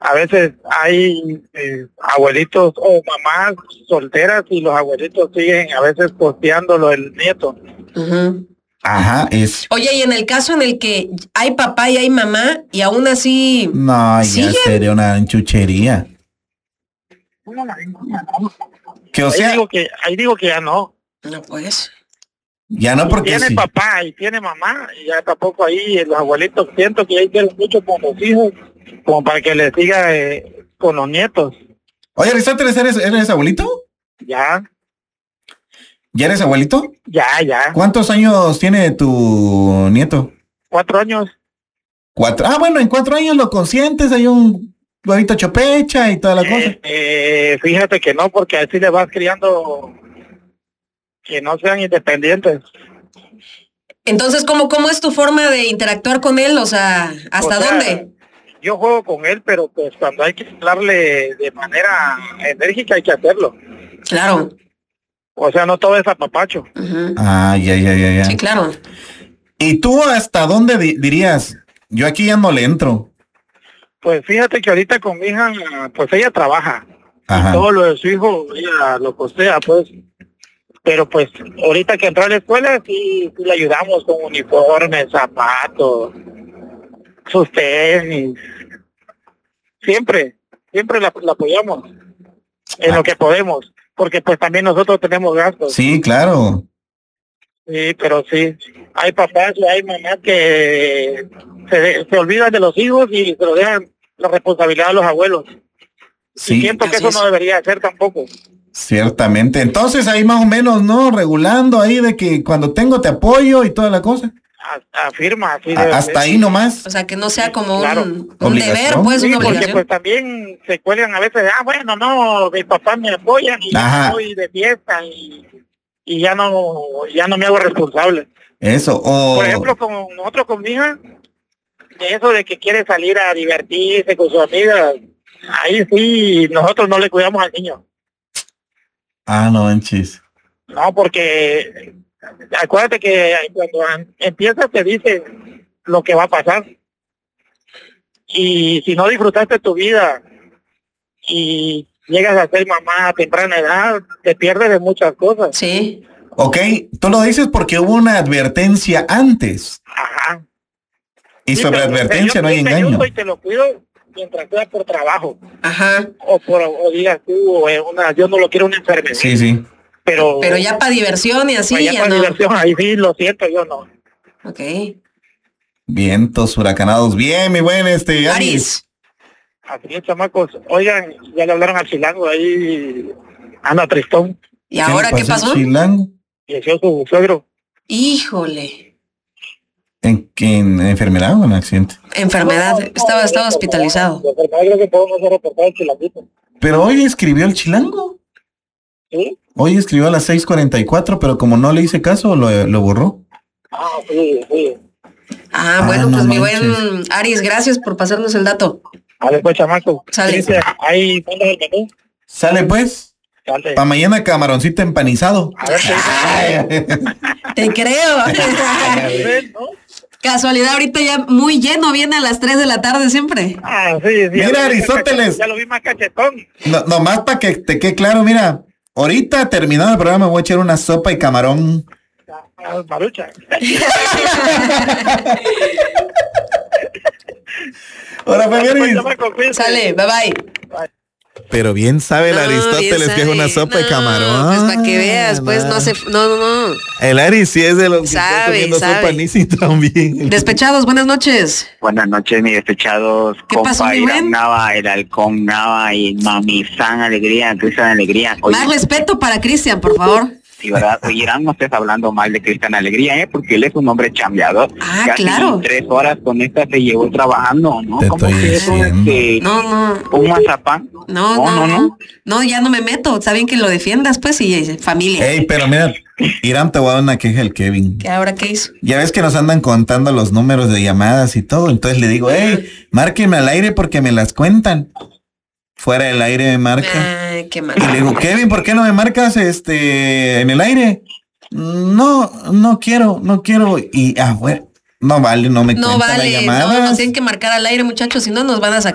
a veces hay abuelitos o mamás solteras y los abuelitos siguen a veces posteándolo el nieto. Uh-huh. Ajá, es... Oye, y en el caso en el que hay papá y hay mamá y aún así... No, ¿siguen? ya sería una chuchería. Que o sea... Ahí digo que ya no. No, pues... Ya no, porque tiene sí. Papá y tiene mamá, y ya tampoco ahí los abuelitos siento que ahí quieren mucho con los hijos, como para que les siga con los nietos. Oye, Aristóteles, ¿eres abuelito? Ya. ¿Ya eres abuelito? Ya. ¿Cuántos años tiene tu nieto? 4 años. 4. Ah, bueno, en 4 años lo consientes, hay un huevito chopecha y toda la cosa. Fíjate que no, porque así le vas criando que no sean independientes. Entonces, ¿cómo es tu forma de interactuar con él? O sea, ¿hasta dónde? Yo juego con él, pero pues cuando hay que hablarle de manera enérgica hay que hacerlo. Claro. O sea, no todo es apapacho. Uh-huh. Ah, ya. Sí, claro. ¿Y tú hasta dónde dirías? Yo aquí ya no le entro. Pues fíjate que ahorita con mi hija, pues ella trabaja. Ajá. Todo lo de su hijo, ella lo costea, pues. Pero pues ahorita que entró a la escuela sí le ayudamos con uniformes, zapatos, sus tenis. Siempre la apoyamos en lo que podemos, porque pues también nosotros tenemos gastos. Sí, claro. Sí, pero sí, hay papás y hay mamás que se olvidan de los hijos y se lo dejan la responsabilidad a los abuelos. Sí. Y siento que eso no debería ser tampoco. Ciertamente. Entonces ahí más o menos, ¿no? Regulando ahí de que cuando tengo te apoyo y toda la cosa. Afirma. Sí, hasta ahí nomás. O sea, que no sea como claro, un deber, pues, sí, una obligación. porque pues también se cuelgan a veces, bueno, no, mis papás me apoyan y yo voy de fiesta y ya no me hago responsable. Eso, Por ejemplo, con nosotros con mi hija, de eso de que quiere salir a divertirse con sus amigas, ahí sí, nosotros no le cuidamos al niño. Ah, no manches. No, porque acuérdate que cuando empiezas te dice lo que va a pasar. Y si no disfrutaste tu vida y llegas a ser mamá a temprana edad, te pierdes de muchas cosas. Sí. Ok, tú lo dices porque hubo una advertencia antes. Ajá. Y sí, sobre advertencia no hay engaño. Y te lo cuido mientras sea por trabajo. Ajá. O digas tú, yo no lo quiero una enfermedad. Sí. Pero ya para diversión y así ya para no. diversión, ahí sí, lo siento, yo no. Ok. Vientos huracanados. Bien, mi buen Aris. Así es, chamacos. Oigan, ya le hablaron al chilango ahí, anda tristón. ¿Y ahora qué pasó? Chilango? Falleció su suegro. Híjole. ¿En enfermedad o en accidente? Enfermedad, estaba hospitalizado. Creo que podemos hacer reportar el chilanguito. Pero hoy escribió el chilango. ¿Sí? Hoy escribió a las 6:44, pero como no le hice caso, lo borró. Ah, sí. Bueno, no pues mi manches. buen Aris, gracias por pasarnos el dato. Vale, pues, chamaco. Sale. Ahí, ¿cuándo es el menú? Sale pues. Sale. Para mañana camaroncito empanizado. A ver, Te creo. ¿no? Casualidad, ahorita ya muy lleno, viene a las 3 de la tarde siempre. Ah, sí. Mira, Aristóteles. Ya lo vi más cachetón. Nomás para que te quede claro, mira. Ahorita, terminado el programa, voy a echar una sopa y camarón. Marucha. Ahora, Fabián. Sale, bye bye. Pero bien sabe el Aristóteles que es una sopa de camarón. Pues para que veas, pues no. El Aris sí es de los que sabe, está comiendo sabe. sopa Nisi también. Despechados, buenas noches. Buenas noches, mis despechados. ¿Qué pasó, mi buen? Nava, el halcón Nava y Mami San Alegría, Cristian Alegría. Oye, Más respeto para Cristian, por favor. sí, ¿verdad? Oye, Irán, no estés hablando mal de Cristian Alegría, porque él es un hombre chambeador. Ah, Casi claro. 3 horas con esta se llevó trabajando, ¿no? Te ¿Cómo estoy que eso diciendo. No. un mazapán? No, ya no me meto. Está bien que lo defiendas, pues, y familia. Ey, pero mira, Irán, te voy a dar una queja al Kevin. ¿Qué ahora qué hizo? Ya ves que nos andan contando los números de llamadas y todo. Entonces le digo, márquenme al aire porque me las cuentan. Fuera del aire me marca. Ay, qué mal. Y le digo, Kevin, ¿por qué no me marcas en el aire? No quiero. Y bueno, no vale, no me cuentan las No, llamadas. nos tienen que marcar al aire, muchachos, si no nos van a sacar.